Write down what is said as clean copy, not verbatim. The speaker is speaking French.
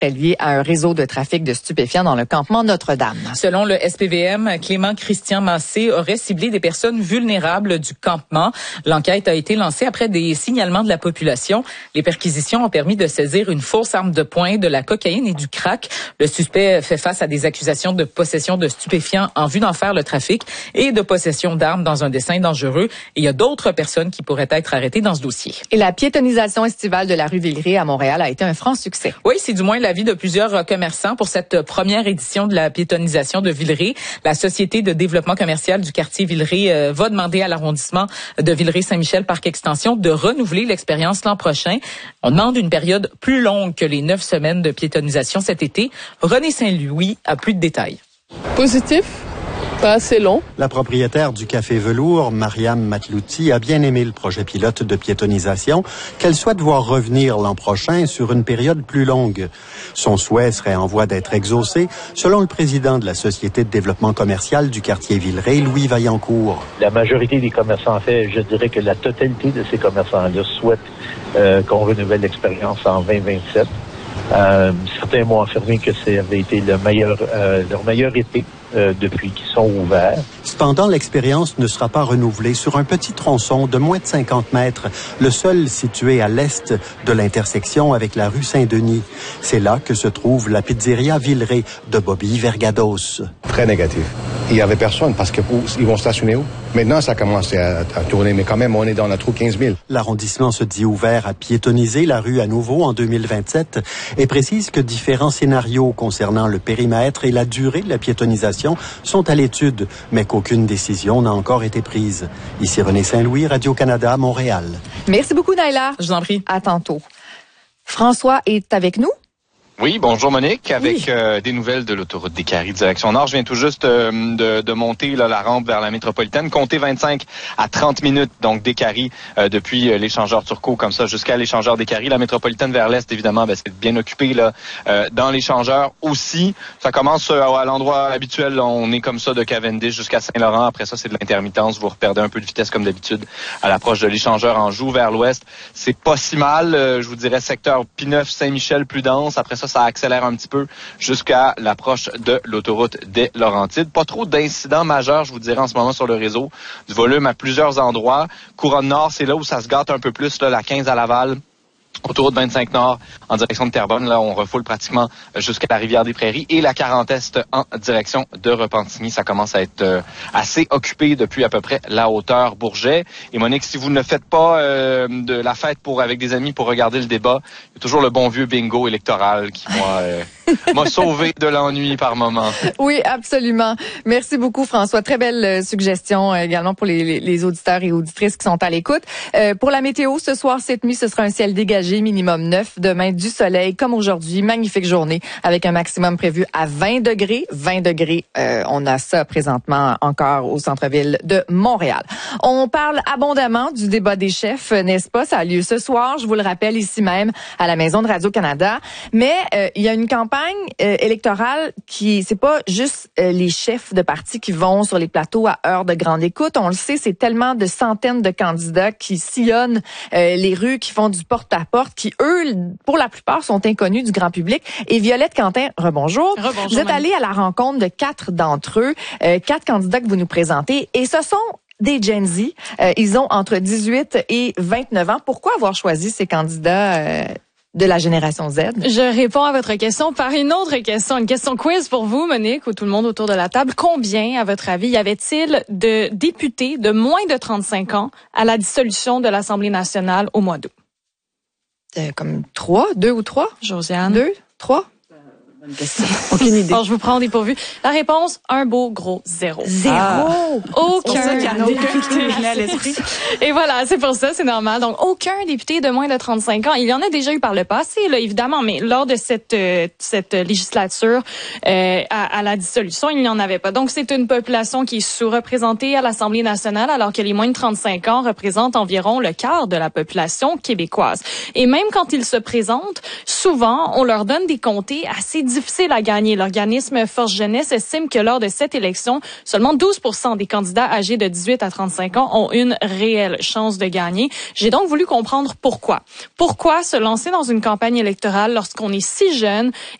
lié à un réseau de trafic de stupéfiants dans le campement Notre-Dame. Selon le SPVM, Clément Christian Massé aurait ciblé des personnes vulnérables du campement. L'enquête a été lancée après des signalements de la population. Les perquisitions ont permis de saisir une fausse arme de poing, de la cocaïne et du crack. Le suspect fait face à des accusations de possession de stupéfiants en vue d'en faire le trafic et de possession d'armes dans un dessein dangereux. Et il y a d'autres personnes qui pourraient être arrêtées dans ce dossier. Et la piétonisation estivale de la rue Villeray à Montréal a été un franc succès. Oui, c'est du moins l'avis de plusieurs commerçants pour cette première édition de la piétonisation de Villeray. La Société de développement commercial du quartier Villeray va demander à l'arrondissement de Villeray-Saint-Michel Parc Extension de renouveler l'expérience l'an prochain. On demande une période plus longue que les 9 semaines de piétonisation cet été. René Saint-Louis a plus de détails. Positif. Pas assez long. La propriétaire du Café Velours, Mariam Matlouti, a bien aimé le projet pilote de piétonisation qu'elle souhaite voir revenir l'an prochain sur une période plus longue. Son souhait serait en voie d'être exaucé, selon le président de la Société de développement commercial du quartier Villeray, Louis Vaillancourt. La majorité des commerçants, en fait, je dirais que la totalité de ces commerçants-là souhaitent qu'on renouvelle l'expérience en 2027. Certains m'ont affirmé que ça avait été leur meilleur été depuis qu'ils sont ouverts. Cependant, l'expérience ne sera pas renouvelée sur un petit tronçon de moins de 50 mètres, le seul situé à l'est de l'intersection avec la rue Saint-Denis. C'est là que se trouve la pizzeria Villeray de Bobby Vergados. Très négatif. Il y avait personne parce que ils vont stationner où? Maintenant, ça commence à tourner, mais quand même, on est dans la trou 15 000. L'arrondissement se dit ouvert à piétoniser la rue à nouveau en 2027 et précise que différents scénarios concernant le périmètre et la durée de la piétonisation sont à l'étude, mais qu'aucune décision n'a encore été prise. Ici René Saint-Louis, Radio-Canada, Montréal. Merci beaucoup, Naila. Je vous en prie. À tantôt. François est avec nous. Oui, bonjour Monique, avec des nouvelles de l'autoroute des Caries, direction Nord. Je viens tout juste de monter là, la rampe vers la métropolitaine. Comptez 25 à 30 minutes, donc des Caries, depuis l'échangeur Turcot, comme ça, jusqu'à l'échangeur des Caries. La métropolitaine vers l'est, évidemment, c'est bien occupé là, dans l'échangeur aussi. Ça commence à l'endroit habituel. Là, on est comme ça de Cavendish jusqu'à Saint-Laurent. Après ça, c'est de l'intermittence. Vous reperdez un peu de vitesse comme d'habitude à l'approche de l'échangeur Anjou vers l'ouest. C'est pas si mal. Je vous dirais secteur P9, Saint-Michel, plus dense. Après ça accélère un petit peu jusqu'à l'approche de l'autoroute des Laurentides. Pas trop d'incidents majeurs, je vous dirais, en ce moment sur le réseau. Du volume à plusieurs endroits. Couronne Nord, c'est là où ça se gâte un peu plus, là, la 15 à Laval. Autoroute 25 Nord en direction de Terrebonne, là on refoule pratiquement jusqu'à la Rivière-des-Prairies et la 40 Est en direction de Repentigny. Ça commence à être assez occupé depuis à peu près la hauteur Bourget. Et Monique, si vous ne faites pas de la fête avec des amis pour regarder le débat, il y a toujours le bon vieux bingo électoral qui m'a sauvé de l'ennui par moment. Oui, absolument. Merci beaucoup, François. Très belle suggestion également pour les auditeurs et auditrices qui sont à l'écoute. Pour la météo, ce soir, cette nuit, ce sera un ciel dégagé, minimum 9. Demain, du soleil, comme aujourd'hui. Magnifique journée avec un maximum prévu à 20 degrés. 20 degrés, on a ça présentement encore au centre-ville de Montréal. On parle abondamment du débat des chefs, n'est-ce pas? Ça a lieu ce soir, je vous le rappelle, ici même, à la Maison de Radio-Canada. Mais il y a une campagne électorale qui, c'est pas juste les chefs de parti qui vont sur les plateaux à heure de grande écoute. On le sait, c'est tellement de centaines de candidats qui sillonnent les rues, qui font du porte-à-porte, qui, eux, pour la plupart, sont inconnus du grand public. Et Violette Quentin, rebonjour. Rebonjour. Vous êtes allée à la rencontre de 4 d'entre eux, 4 candidats que vous nous présentez. Et ce sont des Gen Z. Ils ont entre 18 et 29 ans. Pourquoi avoir choisi ces candidats de la génération Z? Je réponds à votre question par une autre question, une question quiz pour vous, Monique, ou tout le monde autour de la table. Combien, à votre avis, y avait-il de députés de moins de 35 ans à la dissolution de l'Assemblée nationale au mois d'août? Comme 3, 2 ou 3? Josiane? 2, 3? Bonne question. Aucune idée. Alors, je vous prends au dépourvu. La réponse, un beau gros 0. 0? Aucun député à l'esprit. Et voilà, c'est pour ça, c'est normal. Donc, aucun député de moins de 35 ans. Il y en a déjà eu par le passé, là, évidemment, mais lors de cette législature, à la dissolution, il n'y en avait pas. Donc, c'est une population qui est sous-représentée à l'Assemblée nationale, alors que les moins de 35 ans représentent environ le quart de la population québécoise. Et même quand ils se présentent, souvent, on leur donne des comtés assez difficile à gagner. L'organisme Force Jeunesse estime que lors de cette élection, seulement 12% des candidats âgés de 18 à 35 ans ont une réelle chance de gagner. J'ai donc voulu comprendre pourquoi. Pourquoi se lancer dans une campagne électorale lorsqu'on est si jeune